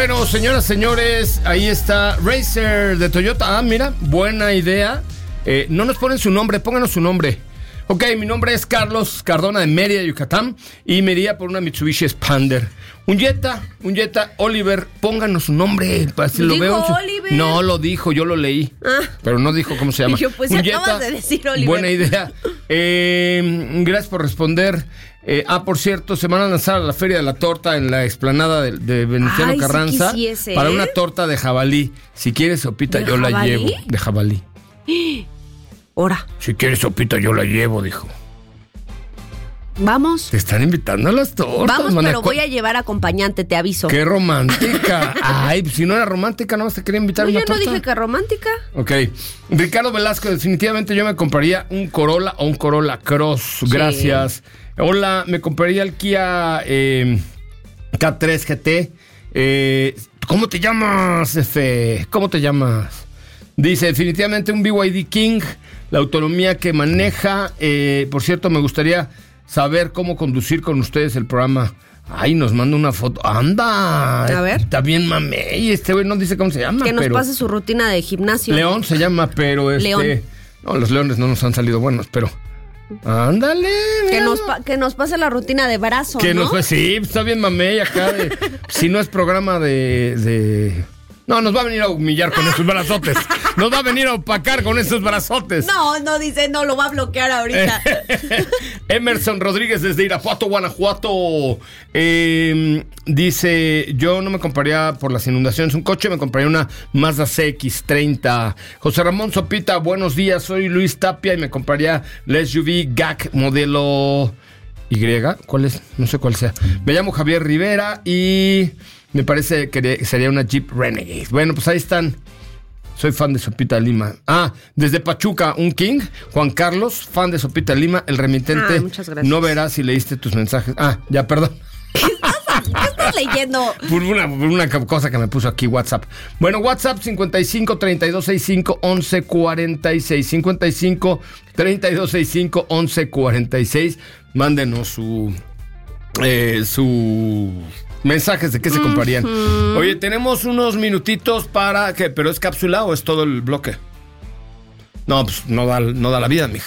Bueno, señoras, señores, ahí está Racer de Toyota. Ah, mira, buena idea. No nos ponen su nombre, pónganos su nombre. Ok, mi nombre es Carlos Cardona de Mérida, Yucatán, y me iría por una Mitsubishi Expander. Un Jetta, Oliver, pónganos su nombre. Para si lo veo. Oliver. No lo dijo, yo lo leí. Pero no dijo cómo se llama. Yo, pues, un acabas de decir Oliver. Buena idea. Gracias por responder. Por cierto, se van a lanzar a la Feria de la Torta en la explanada de Venustiano Carranza. Sí quisiese, para una torta de jabalí. Si quieres sopita, yo la llevo. De jabalí. Ahora. Si quieres sopita, yo la llevo, dijo. Vamos. Te están invitando a las tortas. Vamos, pero voy a llevar acompañante, te aviso. ¡Qué romántica! Ay, si no era romántica, no te quería invitar a una torta. Yo no dije que romántica. Ok. Ricardo Velasco, definitivamente yo me compraría un Corolla o un Corolla Cross. Gracias. Sí. Hola, me compraría el Kia K3 GT. ¿Cómo te llamas, Efe? ¿Cómo te llamas? Dice, definitivamente un BYD King. La autonomía que maneja. Por cierto, me gustaría saber cómo conducir con ustedes el programa. Ay, nos manda una foto. ¡Anda! A ver. Está bien mamey. Este güey no dice cómo se llama. Que nos pase su rutina de gimnasio. León se llama, pero León. No, los leones no nos han salido buenos, pero... Ándale. Que nos pase la rutina de brazo, ¿no? Sí, está bien mamey acá. Si no es programa de... No, nos va a venir a humillar con esos brazotes. Nos va a venir a opacar con esos brazotes. No dice, no, lo va a bloquear ahorita. Emerson Rodríguez desde Irapuato, Guanajuato. Dice, yo no me compraría por las inundaciones un coche, me compraría una Mazda CX-30. José Ramón Sopita, buenos días, soy Luis Tapia y me compraría la SUV GAC modelo Y. ¿Cuál es? No sé cuál sea. Me llamo Javier Rivera y... me parece que sería una Jeep Renegade. Bueno, pues ahí están. Soy fan de Sopita Lima. Desde Pachuca, un King. Juan Carlos, fan de Sopita Lima. El remitente. Muchas gracias. No verás si leíste tus mensajes. Ya, perdón. ¿Qué estás leyendo? Por una cosa que me puso aquí WhatsApp. Bueno, WhatsApp 55 32 65 11 46. 55 32 65 11 46. Mándenos su mensajes de qué se comprarían. Oye, tenemos unos minutitos para... ¿Qué? ¿Pero es cápsula o es todo el bloque? No, pues no da la vida, mija.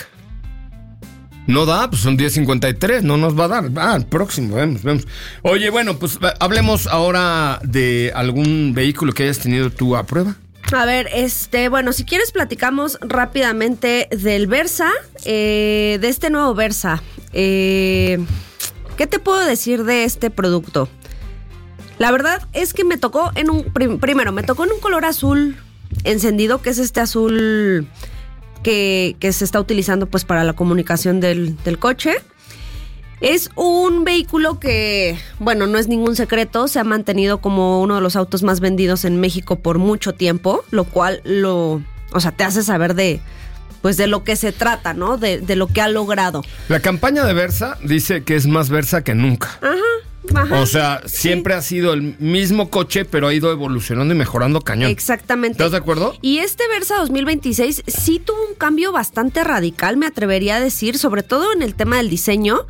No da, pues son 10:53, no nos va a dar. Próximo, vemos. Oye, bueno, pues hablemos ahora de algún vehículo que hayas tenido tú a prueba. A ver, bueno, si quieres platicamos rápidamente del Versa, de este nuevo Versa. ¿Qué te puedo decir de este producto? La verdad es que me tocó primero me tocó en un color azul encendido, que es este azul que se está utilizando pues para la comunicación del coche. Es un vehículo que, bueno, no es ningún secreto, se ha mantenido como uno de los autos más vendidos en México por mucho tiempo, lo cual te hace saber de lo que se trata, ¿no? De lo que ha logrado. La campaña de Versa dice que es más Versa que nunca. Ajá. O sea, siempre ha sido el mismo coche, pero ha ido evolucionando y mejorando cañón. Exactamente. ¿Estás de acuerdo? Y este Versa 2026 sí tuvo un cambio bastante radical, me atrevería a decir, sobre todo en el tema del diseño.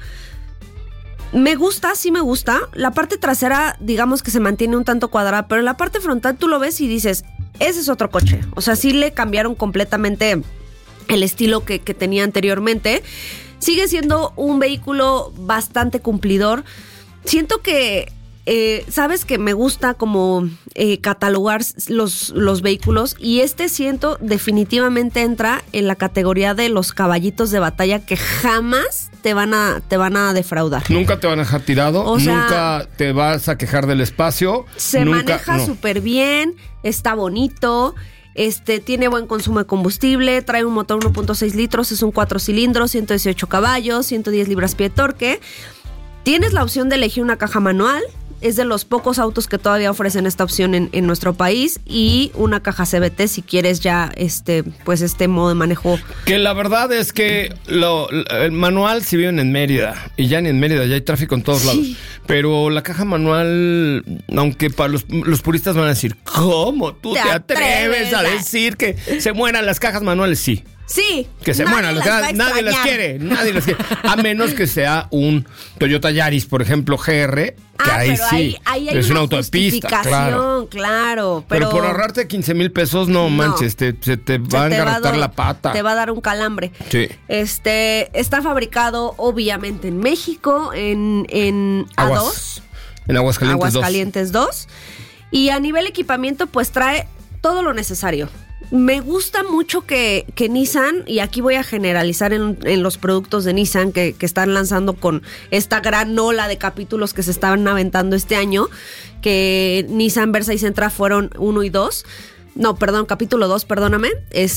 Sí me gusta. La parte trasera, digamos que se mantiene un tanto cuadrada, pero en la parte frontal tú lo ves y dices, ese es otro coche. O sea, sí le cambiaron completamente el estilo que tenía anteriormente. Sigue siendo un vehículo bastante cumplidor. Siento que, sabes que me gusta como catalogar los vehículos, y siento definitivamente entra en la categoría de los caballitos de batalla que jamás te van a defraudar. Nunca te van a dejar tirado, nunca te vas a quejar del espacio. Maneja súper bien, está bonito. Tiene buen consumo de combustible, trae un motor 1.6 litros, es un 4 cilindros, 118 caballos, 110 libras-pie de torque. Tienes la opción de elegir una caja manual, es de los pocos autos que todavía ofrecen esta opción en nuestro país, y una caja CVT si quieres ya este modo de manejo. Que la verdad es que el manual, si viven en Mérida, y ya ni en Mérida, ya hay tráfico en todos lados, pero la caja manual, aunque para los puristas van a decir, ¿cómo tú te atreves a decir que se mueran las cajas manuales? Sí. Sí. Que se mueran, nadie las quiere. A menos que sea un Toyota Yaris, por ejemplo, GR, que ahí pero sí. Ahí hay es una una autopista, claro. Pero por ahorrarte 15,000 pesos, no manches, te va a engarrotar la pata. Te va a dar un calambre. Sí. Está fabricado, obviamente, en México, en A2. En Aguascalientes 2. Y a nivel equipamiento, pues trae todo lo necesario. Me gusta mucho que Nissan, y aquí voy a generalizar en los productos de Nissan que están lanzando con esta gran ola de capítulos que se estaban aventando este año, que Nissan Versa y Sentra fueron 1 y 2. No, perdón, capítulo 2, perdóname.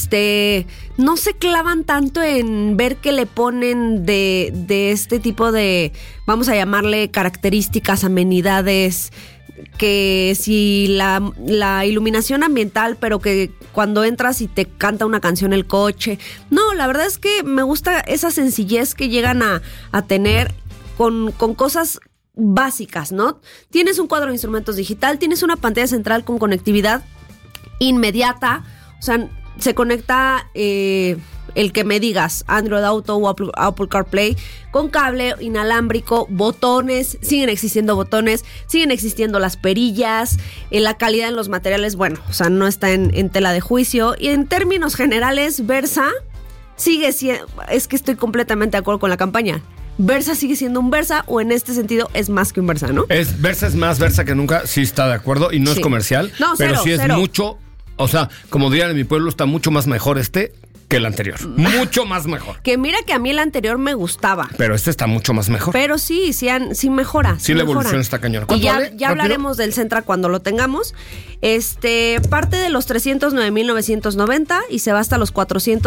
No se clavan tanto en ver qué le ponen de este tipo de, vamos a llamarle características, amenidades, que si la iluminación ambiental, pero que cuando entras y te canta una canción el coche. No, la verdad es que me gusta esa sencillez que llegan a tener con cosas básicas, ¿no? Tienes un cuadro de instrumentos digital, tienes una pantalla central con conectividad inmediata, o sea, se conecta el que me digas, Android Auto o Apple CarPlay, con cable inalámbrico, botones, siguen existiendo las perillas, la calidad en los materiales, bueno, o sea, no está en tela de juicio. Y en términos generales, Versa sigue siendo, es que estoy completamente de acuerdo con la campaña. Versa sigue siendo un Versa, o en este sentido es más que un Versa, ¿no? Versa es más Versa que nunca, sí está de acuerdo, y no es comercial, no, pero sí es mucho, o sea, como dirían en mi pueblo, está mucho más mejor que el anterior. Mucho más mejor. Que mira que a mí el anterior me gustaba. Pero está mucho más mejor. Pero sí mejora. Sí, la evolución está cañona. Y ya hablaremos del Sentra cuando lo tengamos. Parte de los 309,990 y se va hasta los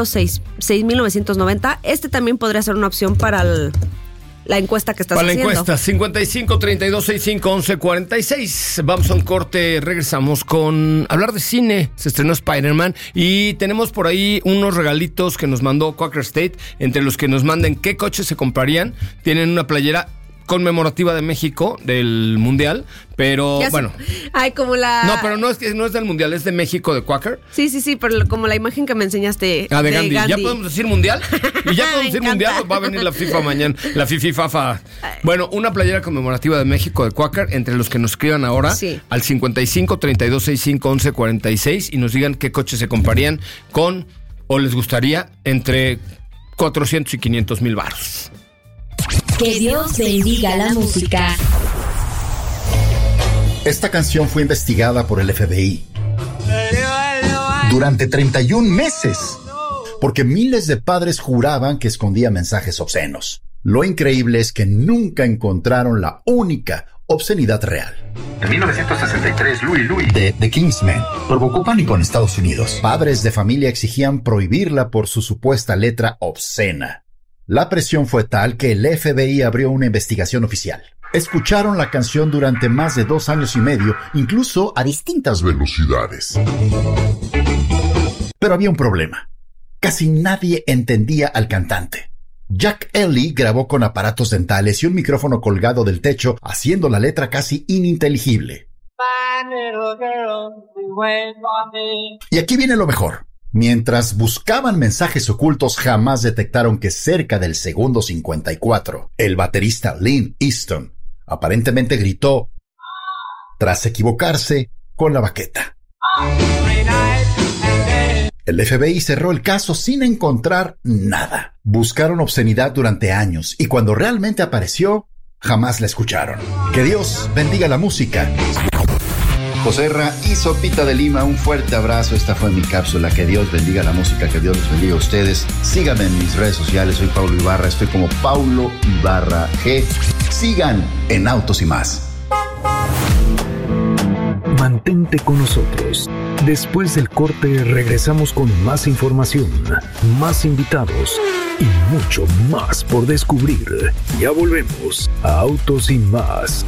406,990. También podría ser una opción para la encuesta que estás haciendo. Para la encuesta, 55 32 65 11 46. Vamos a un corte, regresamos con hablar de cine. Se estrenó Spider-Man y tenemos por ahí unos regalitos que nos mandó Quaker State, entre los que nos manden qué coches se comprarían. Tienen una playera conmemorativa de México del Mundial, pero bueno. Ay, como la... No, pero no es del Mundial, es de México, de Quaker. Sí, pero como la imagen que me enseñaste de Gandhi. ¿Ya podemos decir Mundial? Y ya podemos decir Mundial, pues va a venir la FIFA mañana, la Fifa. Bueno, una playera conmemorativa de México de Quaker, entre los que nos escriban ahora al 55 32 65 11 46 y nos digan qué coches se comprarían con, o les gustaría, entre 400 y 500,000 varos. Que Dios bendiga la música. Esta canción fue investigada por el FBI durante 31 meses, porque miles de padres juraban que escondía mensajes obscenos. Lo increíble es que nunca encontraron la única obscenidad real. En 1963, Louis de The Kingsmen provocó pánico en Estados Unidos. Padres de familia exigían prohibirla por su supuesta letra obscena. La presión fue tal que el FBI abrió una investigación oficial. Escucharon la canción durante más de 2 años y medio, incluso a distintas velocidades. Pero había un problema. Casi nadie entendía al cantante. Jack Ellie grabó con aparatos dentales y un micrófono colgado del techo, haciendo la letra casi ininteligible. Y aquí viene lo mejor. Mientras buscaban mensajes ocultos, jamás detectaron que cerca del segundo 54, el baterista Lynn Easton aparentemente gritó, tras equivocarse con la baqueta. El FBI cerró el caso sin encontrar nada. Buscaron obscenidad durante años y cuando realmente apareció, jamás la escucharon. Que Dios bendiga la música. Joserra y Sopita de Lima, un fuerte abrazo. Esta fue mi cápsula. Que Dios bendiga la música, que Dios los bendiga a ustedes. Síganme en mis redes sociales, soy Paulo Ibarra, estoy como Paulo Ibarra G. Sigan en Autos y Más. Mantente con nosotros. Después del corte regresamos con más información, más invitados y mucho más por descubrir. Ya volvemos a Autos y Más.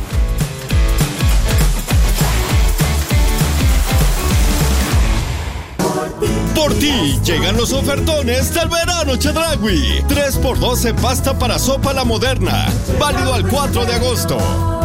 Por ti llegan los ofertones del verano Chedraui. 3x2 en pasta para sopa La Moderna. Válido al 4 de agosto.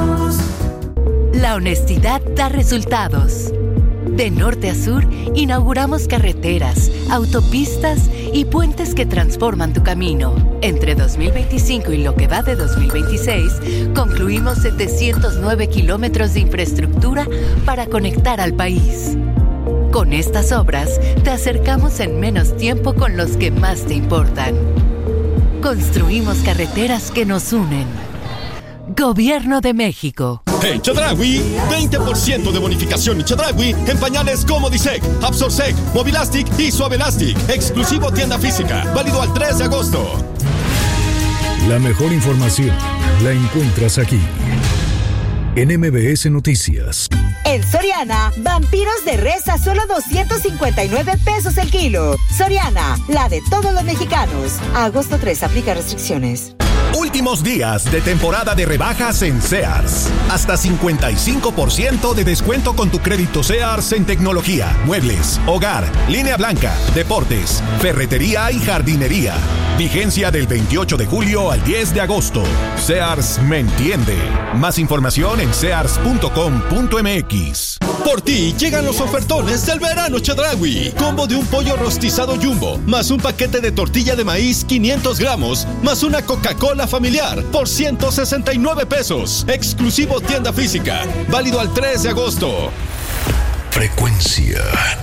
La honestidad da resultados. De norte a sur, inauguramos carreteras, autopistas y puentes que transforman tu camino. Entre 2025 y lo que va de 2026, concluimos 709 kilómetros de infraestructura para conectar al país. Con estas obras, te acercamos en menos tiempo con los que más te importan. Construimos carreteras que nos unen. Gobierno de México. En Chedraui, 20% de bonificación en Chedraui en pañales Comodisec, Absorsec, Mobilastic y Suavelastic. Exclusivo tienda física. Válido al 3 de agosto. La mejor información la encuentras aquí. En MBS Noticias. En Soriana, vampiros de res a solo 259 pesos el kilo. Soriana, la de todos los mexicanos. A agosto 3, aplica restricciones. Últimos días de temporada de rebajas en Sears. Hasta 55% de descuento con tu crédito Sears en tecnología, muebles, hogar, línea blanca, deportes, ferretería y jardinería. Vigencia del 28 de julio al 10 de agosto. Sears me entiende. Más información en sears.com.mx. Por ti llegan los ofertones del verano Chedraui. Combo de un pollo rostizado Jumbo, más un paquete de tortilla de maíz 500 gramos, más una Coca-Cola familiar por 169 pesos. Exclusivo tienda física. Válido al 3 de agosto. Frecuencia